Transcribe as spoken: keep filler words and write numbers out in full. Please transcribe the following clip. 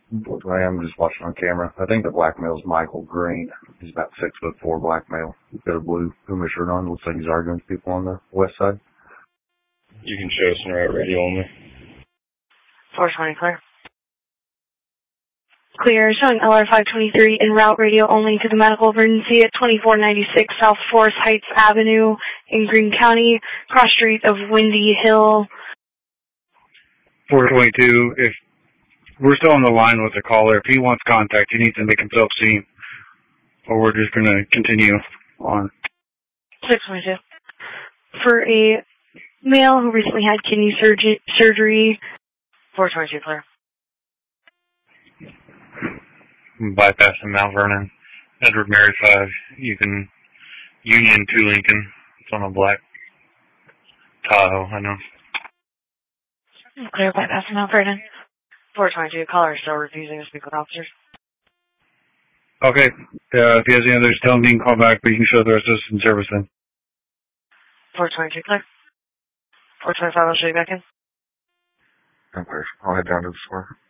I am just watching on camera. I think the black male's Michael Green. He's about six foot four black male. He's got a blue Puma shirt on. Looks like he's arguing with people on the west side. You can show us in route radio only. four twenty, clear. Clear, showing L R five twenty-three en route radio only to the medical emergency at twenty-four ninety-six South Forest Heights Avenue in Greene County, cross street of Windy Hill. four twenty-two, if we're still on the line with the caller, if he wants contact, he needs to make himself seen, or we're just going to continue on. six twenty-two. For a male who recently had kidney surgery, surgery four twenty-two, clear. Bypassing Mount Vernon, Edward Mary five, you can Union to Lincoln. It's on a black Tahoe, I know. Clear, bypassing Mount Vernon. four twenty-two, caller is still refusing to speak with officers. Okay, uh, if he has any others, tell him he can call back, but you can show the rest of us in service then. four twenty-two, clear. four twenty-five, I'll show you back in. I'm clear. I'll head down to the square.